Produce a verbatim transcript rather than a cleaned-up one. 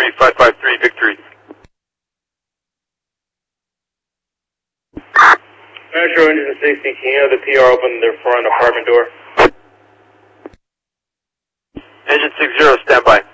three five five three, Victory. Metro Engine sixty, can you have the P R open their front apartment door? Engine six zero, stand by.